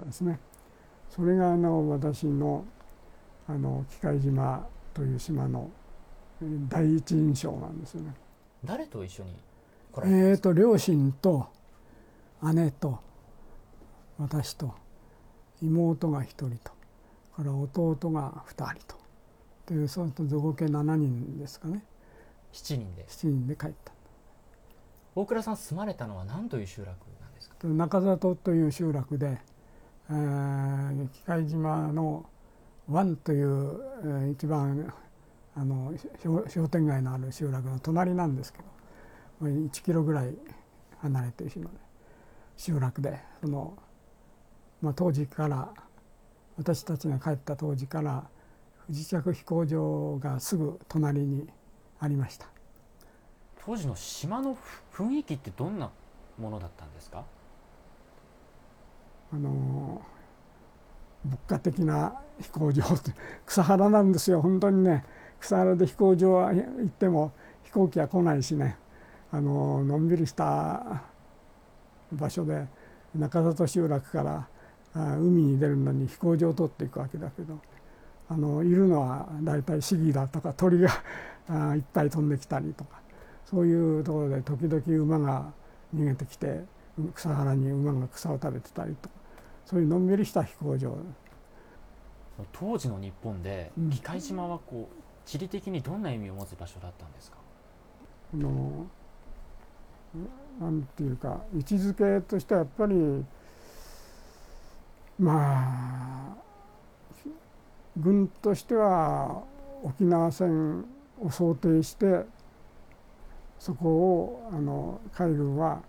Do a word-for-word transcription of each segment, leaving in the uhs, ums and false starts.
ですね。それがあの私のあの喜界島という島の第一印象なんですよね。 誰と一緒に来られたんですか？ えーと両親と姉と私と妹がひとりとから弟がふたりとという、そうすると合計しちにんですかね。 しちにんで。 しちにんで帰った。 大倉さん住まれたのは何という集落なんですか？ 中里という集落で、えー、喜界島の湾という、えー、一番あの商店街のある集落の隣なんですけど、いちキロぐらい離れている集落で、その、まあ、当時から私たちが帰った当時から不時着飛行場がすぐ隣にありました。 当時の島の雰囲気ってどんなものだったんですか？ あの牧歌的な飛行場って草原なんですよ。本当にね、草原で飛行場は行っても飛行機は来ないしね、あののんびりした場所で、中里集落から海に出るのに飛行場を取っていくわけだけど、あのいるのはだいたいシギだとか鳥がいっぱい飛んできたりとか、そういうところで時々馬が逃げてきて草原に馬が草を食べてたりとか、そういうのんびりした飛行場。 当時の日本で喜界島はこう地理的にどんな意味を持つ場所だったんですか？ あのなんていうか位置づけとしてはやっぱりまあ軍としては沖縄戦を想定してそこをあの海軍は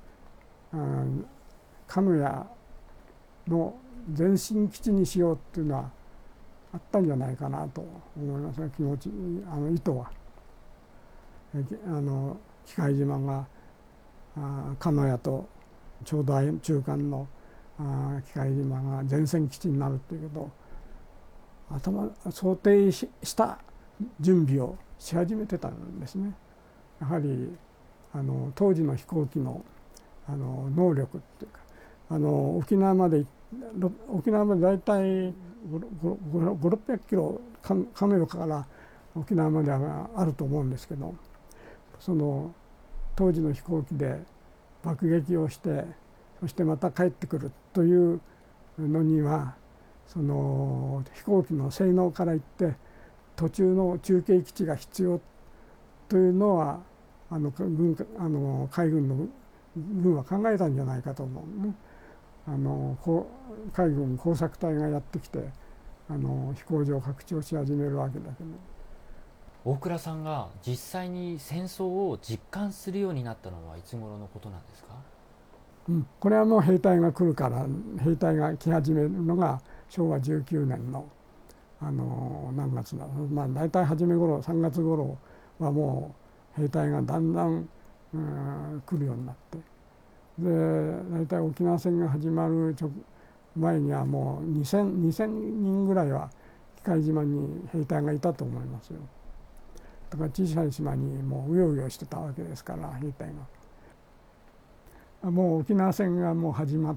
鹿屋の前進基地にしようっていうのはあったんじゃないかなと思いますね、気持ち、あの意図は。あの喜界島が鹿屋とちょうど中間の喜界島が前線基地になるっていうことを頭想定 し, した準備をし始めてたんですね。やはりあの当時の飛行機のあの能力っていうか、あの沖縄まで沖縄までだいたいごひゃくろっぴゃくキロ亀岡から沖縄まではあると思うんですけど、その当時の飛行機で爆撃をしてそしてまた帰ってくるというのには、その飛行機の性能から言って途中の中継基地が必要というのはあの軍あの海軍の軍は考えたんじゃないかと思うね。あの海軍工作隊がやってきてあの飛行場を拡張し始めるわけだけど、 大倉さんが実際に戦争を実感するようになったのはいつ頃のことなんですか？ うん、これはもう兵隊が来るから兵隊が来始めるのがしょうわじゅうきゅうねんのあの何月だ、まあ大体初め頃さんがつ頃はもう兵隊がだんだん、うん、来るようになって、で大体沖縄戦が始まる直前にはもうにせんにんぐらいは喜界島に兵隊がいたと思いますよ。だから小さい島にもううようよしてたわけですから兵隊が。もう沖縄戦がもう始まって、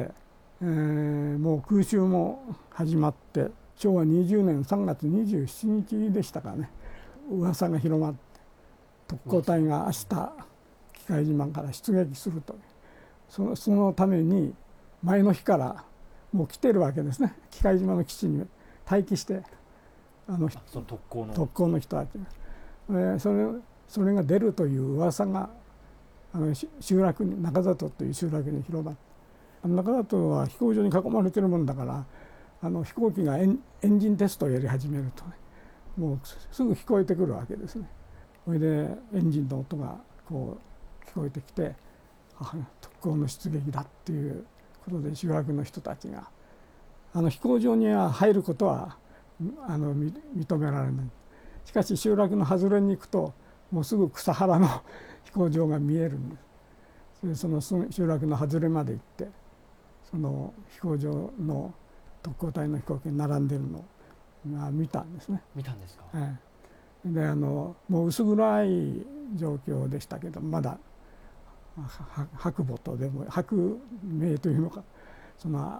えー、もう空襲も始まって、しょうわにじゅうねんさんがつにじゅうしちにちでしたかね、噂が広まって、特攻隊が明日喜界島から出撃すると、そ, そのために前の日からもう来てるわけですね。喜界島の基地に待機して、あのその特攻の特攻の人たちが、えー、それそれが出るという噂があの集落に中里という集落に広がって、あの中里は飛行場に囲まれてるもんだから、あの飛行機がエ ン, エンジンテストをやり始めるとね、もうすぐ聞こえてくるわけですね。それでエンジンの音がこう聞こえてきて、特攻の出撃だっていうことで集落の人たちがあの飛行場には入ることはあの認められない。しかし集落の外れに行くともうすぐ草原の飛行場が見えるんです。それでその集落の外れまで行ってその飛行場の特攻隊の飛行機に並んでるのを見たんですね。 見たんですか？ ええ、であのもう薄暗い状況でしたけど、まだ白母とでも白明というのか、その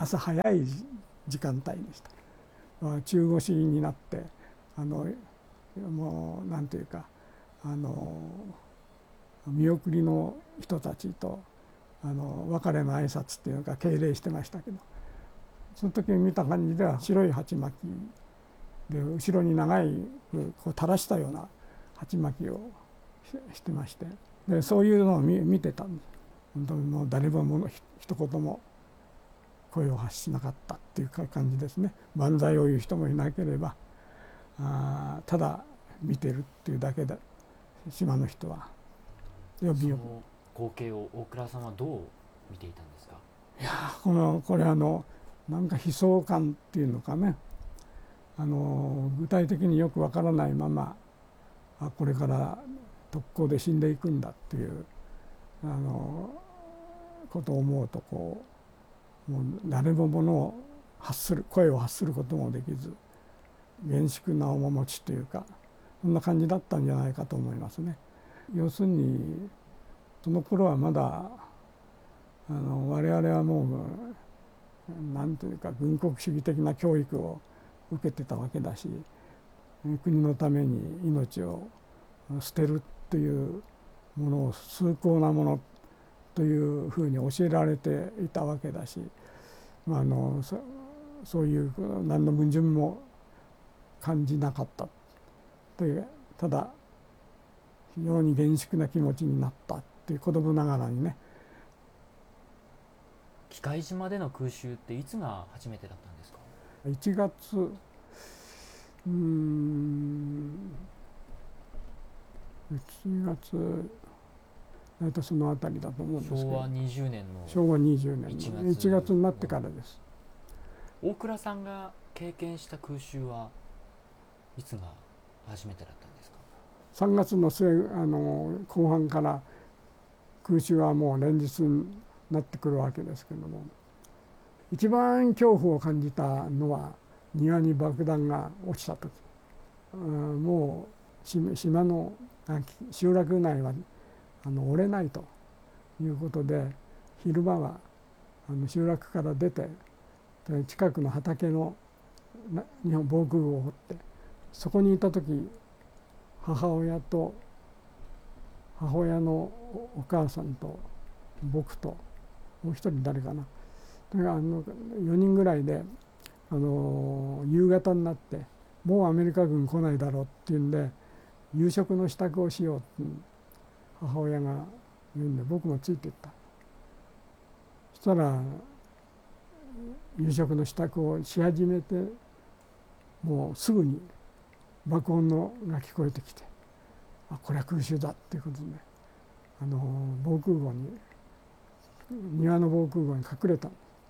朝早い時間帯でした。中腰になってあのもうなんていうかあの見送りの人たちとあの別れの挨拶っていうか敬礼してましたけど、その時見た感じでは白い鉢巻きで後ろに長いこう垂らしたような鉢巻きを し, してまして、でそういうのを 見, 見てたんです。本当にもう誰もも一言も声を発しなかったっていう感じですね。万歳を言う人もいなければ、あただ見てるっていうだけで島の人は。 その光景を大倉さんはどう見ていたんですか？ いやこのこれあのなんか悲壮感っていうのかね、あの具体的によくわからないままあこれから特攻で死んでいくんだっていうあのことを思うとこうもう誰も物を発する声を発することもできず厳粛な面持ちというかそんな感じだったんじゃないかと思いますね。要するにその頃はまだあの我々はもう何ていうか軍国主義的な教育を受けてたわけだし、国のために命を捨てるというものを崇高なものというふうに教えられていたわけだし、まあ、あの そ, そういう何の矛盾も感じなかったという、ただ非常に厳粛な気持ちになったっていう子供ながらにね。 喜界島での空襲っていつが初めてだったんですか？ いちがつうーんいちがつ大体そのあたりだと思うんですけど、 昭和にじゅうねんの昭和にじゅうねんのいちがついちがつになってからです。 大倉さんが経験した空襲はいつが初めてだったんですか？ さんがつの末あの後半から空襲はもう連日になってくるわけですけども、一番恐怖を感じたのは庭に爆弾が落ちた時、もう島の集落内はあの折れないということで、昼間はあの集落から出て近くの畑の日本防空壕を掘ってそこにいた時、母親と母親のお母さんと僕ともう一人誰かな、あのよにんぐらいであの夕方になってもうアメリカ軍来ないだろうっていうんで夕食の支度をしようって母親が言うんで僕もついていった。そしたら夕食の支度をし始めてもうすぐに爆音のが聞こえてきて、あこれは空襲だっていうことであの防空壕に庭の防空壕に隠れた。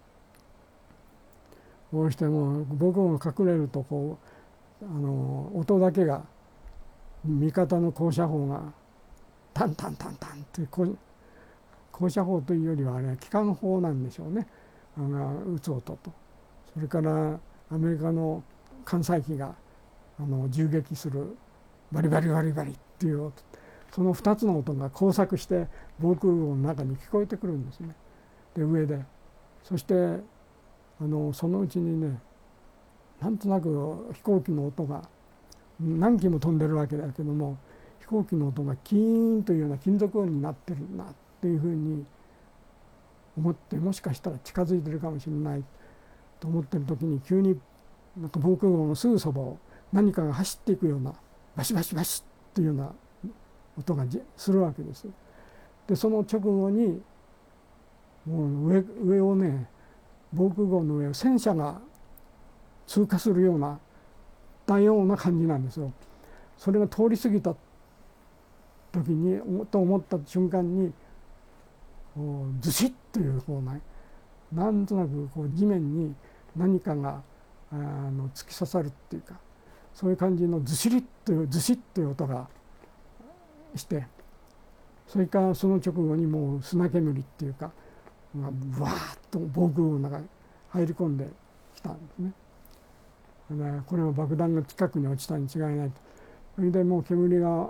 こうしてもう防空壕に隠れるとこうあの音だけが味方の高射砲がタンタンタンタンって高射砲というよりはあれは機関砲なんでしょうね、あの撃つ音と、それからアメリカの艦載機があの銃撃するバリバリバリバリっていう音、そのふたつの音が交錯して防空壕の中に聞こえてくるんですね。で上でそしてあのそのうちにね、なんとなく飛行機の音が何機も飛んでるわけだけども、飛行機の音がキーンというような金属音になってるなっていうふうに思って、もしかしたら近づいてるかもしれないと思ってる時に急になんか防空壕のすぐそばを何かが走っていくようなバシバシバシっていうような音がするわけです。でその直後にもう 上, 上をね防空壕の上を戦車が通過するようなたような感じなんですよ。それが通り過ぎた時にと思った瞬間にこうズシッというこうね、なんとなくこう地面に何かがあの突き刺さるっていうか、そういう感じのズシリッというズシッという音がして、それからその直後にもう砂煙っていうかがブワーッと防空壕の中に入り込んできたんですね。でこれは爆弾が近くに落ちたに違いないと。それでもう煙が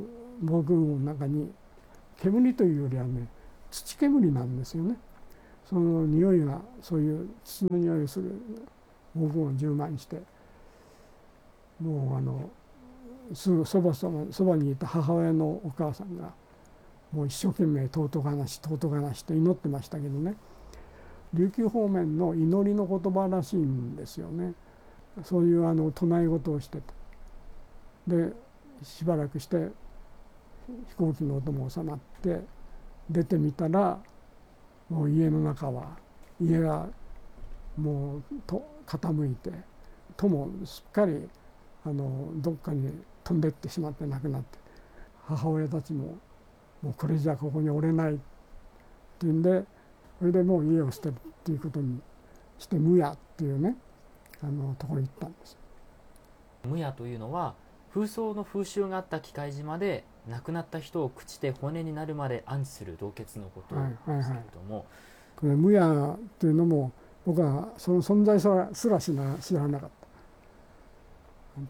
防空壕の中に、煙というよりはね土煙なんですよね。 その匂いがそういう土の匂いする毛布を充満して、もうあのすぐそばそばそばにいた母親のお母さんがもう一生懸命尊がなし尊がなしと祈ってましたけどね、琉球方面の祈りの言葉らしいんですよね。そういうあの唱え事をしてて、でしばらくして飛行機の音も収まって出てみたら、もう家の中は家がもうと傾いて、ともすっかりあのどっかに飛んでってしまって亡くなって、母親たちももうこれじゃここにおれないっていうんで、それでもう家を捨てるっていうことにして無屋っていうね、あのところに行ったんです。 無屋というのは風葬の風習があった喜界島で亡くなった人を朽ちて骨になるまで安置する洞窟のことですけれども、 これ無屋っていうのも僕はその存在すら知ら知らなかった。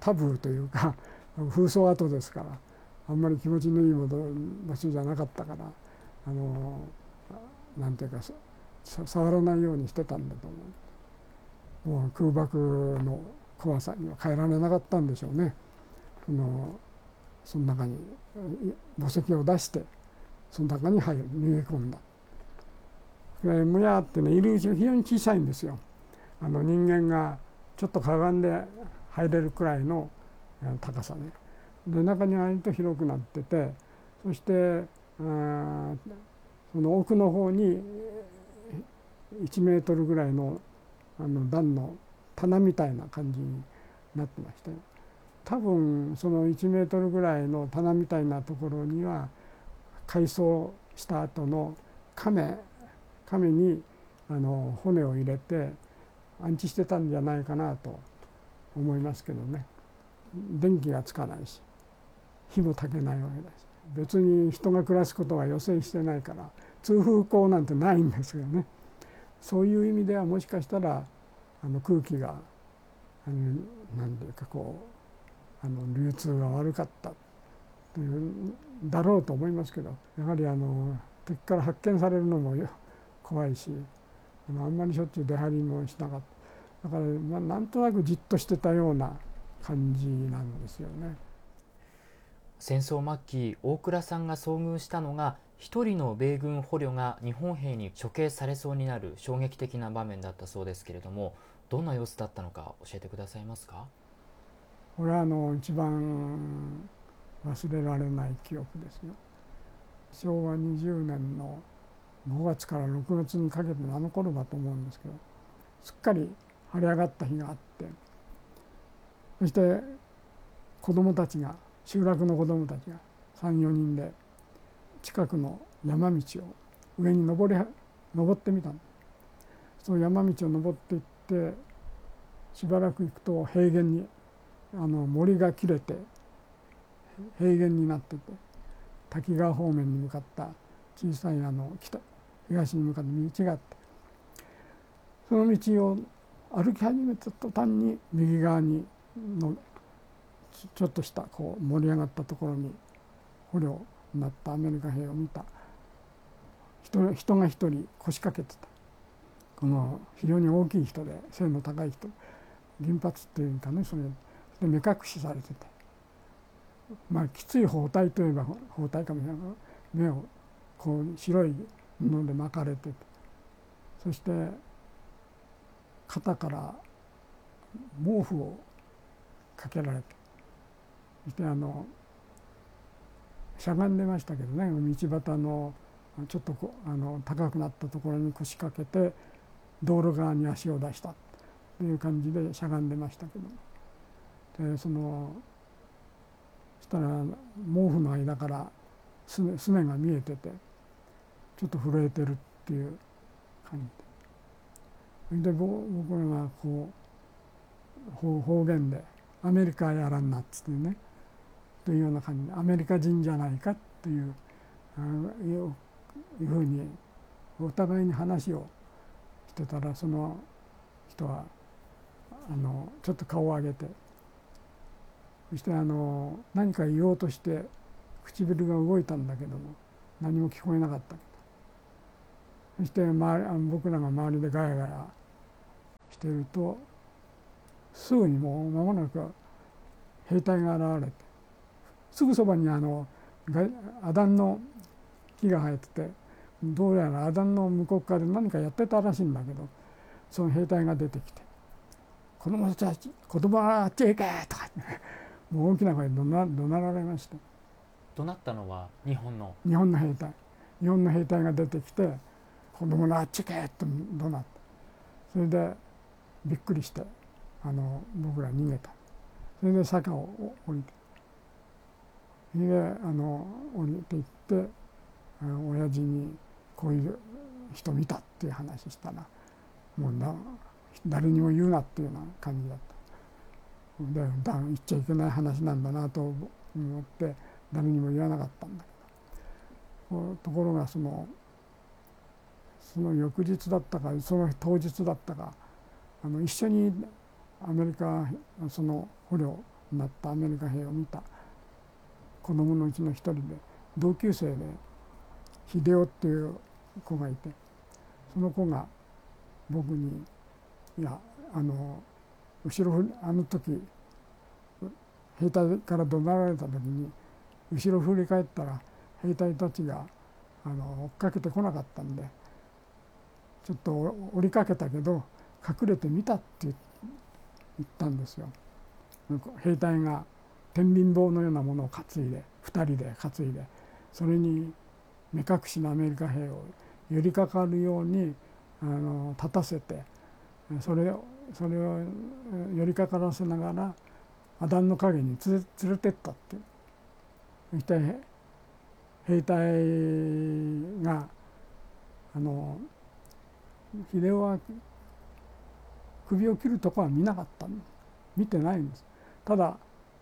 タブーというか風葬跡ですから、あんまり気持ちのいい場所じゃなかったから、あのなんていうか触らないようにしてたんだと思う。もう空爆の怖さには変えられなかったんでしょうね。そのその中に墓石を出してその中に入る逃げ込んだ。無屋ってね、入り口が非常に小さいんですよ。あの人間がちょっとかがんで入れるくらいの高さね。で中に入ると広くなってて、そしてあその奥の方にいちメートルぐらいのあの段の棚みたいな感じになってまして、多分そのいちメートルぐらいの棚みたいなところには改装した後の亀亀にあの骨を入れて安置してたんじゃないかなと思いますけどね。電気がつかないし火も焚けないわけだし、別に人が暮らすことは予定してないから通風口なんてないんですよね。そういう意味ではもしかしたらあの空気があのなんていうかこうあの流通が悪かったというだろうと思いますけど、やはりあの敵から発見されるのも怖いし、あのあんまりしょっちゅう出入りもしなかった。だから、まあ、なんとなくじっとしてたような感じなんですよね。 戦争末期、大倉さんが遭遇したのが一人の米軍捕虜が日本兵に処刑されそうになる衝撃的な場面だったそうですけれども、どんな様子だったのか教えてくださいますか？ これはあの一番忘れられない記憶ですよ。しょうわにじゅうねんのごがつからろくがつにかけてのあの頃だと思うんですけど、すっかり晴れ上がった日があって、そして子どもたちが集落の子どもたちがさん、よにんで近くの山道を上に登り登ってみたんです。その山道を登っていってしばらく行くと平原にあの森が切れて平原になってて、滝川方面に向かった小さいあの北東に向かった道があって、その道を歩き始めた途端に右側にのちょっとしたこう盛り上がったところに捕虜になったアメリカ兵を見た人、人が一人腰掛けてた。この非常に大きい人で背の高い人、銀髪っていうかね、それで目隠しされてて、まあきつい包帯といえば包帯かもしれないけど、目をこう白い布で巻かれてて、そして肩から毛布をかけられて、そしてあのしゃがんでましたけどね、道端のちょっとこあの高くなったところに腰掛けて道路側に足を出したという感じでしゃがんでましたけど、でそのしたら毛布の間からすね、すねが見えててちょっと震えてるっていう感じで、で僕がこう方言で「アメリカやらんな」っつってね、というような感じで「アメリカ人じゃないか」っていういうふうにお互いに話をしてたら、その人はあのちょっと顔を上げて、そしてあの何か言おうとして唇が動いたんだけども何も聞こえなかったけそして周りあの僕らが周りでガヤガヤしてるとすぐにもう間もなく兵隊が現れて、すぐそばにあのアダンの木が生えてて、どうやらアダンの向こう側で何かやってたらしいんだけど、その兵隊が出てきて「子供たち子供はあっちへ行け!」とかもう大きな声で怒鳴怒鳴られました。 怒鳴ったのは日本の日本の兵隊日本の兵隊が出てきて「子供のあっち行け!」と怒鳴って、それでびっくりしてあの僕ら逃げた。それで坂を降りて、それであの降りていってあの親父にこういう人見たっていう話したら、もうな誰にも言うなっていうような感じだった。でだ言っちゃいけない話なんだなと思って誰にも言わなかったんだけど、ところがそのその翌日だったかその当日だったか、あの一緒にアメリカその捕虜になったアメリカ兵を見た子供のうちの一人で、同級生で秀夫っていう子がいて、その子が僕に「いやあの後ろあの時兵隊から怒鳴られた時に後ろ振り返ったら兵隊たちがあの追っかけてこなかったんでちょっと降りかけたけど隠れてみた」って言ったんですよ。兵隊が天秤棒のようなものを担いでふたりで担いで、それに目隠しのアメリカ兵を寄りかかるようにあの立たせて、それをそれを寄りかからせながらアダンの陰に連れ連れてったって。そして兵隊があの秀夫は首を切るとこは見なかったんです。見てないんです。ただ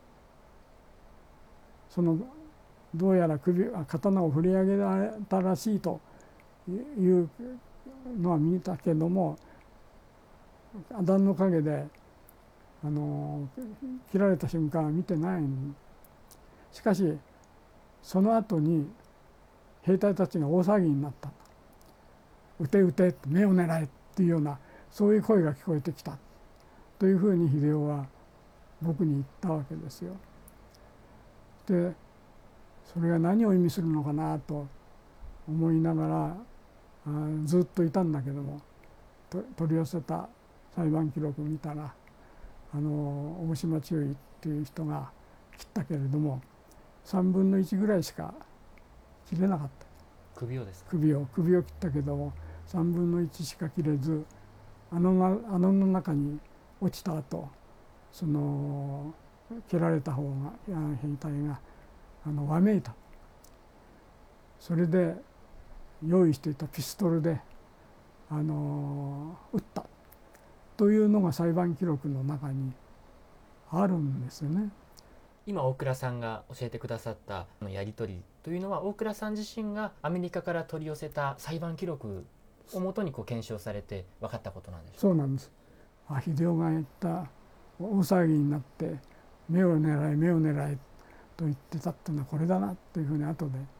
そのどうやら首刀を振り上げられたらしいというのは見たけども、アダンの陰であの切られた瞬間は見てない。しかしその後に兵隊たちが大騒ぎになった。撃て撃て目を狙えっていうようなそういう声が聞こえてきたというふうに秀夫は僕に言ったわけですよ。でそれが何を意味するのかなと思いながらあずっといたんだけども、と取り寄せた裁判記録見たらあの大島中尉っていう人が切ったけれどもさんぶんのいちぐらいしか切れなかった。 首をですか？ 首を首を切ったけどもさんぶんのいちしか切れず、穴の穴の中に落ちた後その切られた方が兵隊があのわめいた。それで用意していたピストルであの撃ったというのが裁判記録の中にあるんですよね。 今大倉さんが教えてくださったやり取りというのは大倉さん自身がアメリカから取り寄せた裁判記録をもとにこう検証されて分かったことなんでしょうか？ そうなんです。あ秀夫が言った大騒ぎになって目を狙い目を狙いと言ってたっていうのはこれだなっていうふうに後で